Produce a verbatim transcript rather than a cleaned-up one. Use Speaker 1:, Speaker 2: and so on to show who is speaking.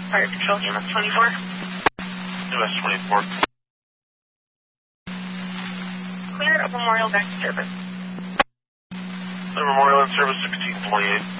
Speaker 1: Fire Control, E M S twenty-four.
Speaker 2: E M S twenty-four.
Speaker 1: Clear of Memorial back to service.
Speaker 2: The Memorial in service sixteen twenty-eight.